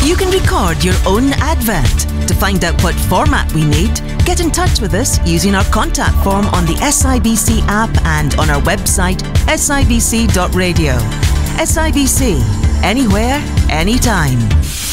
You can record your own advert. To find out what format we need, get in touch with us using our contact form on the SIBC app and on our website sibc.radio. SIBC, anywhere, anytime.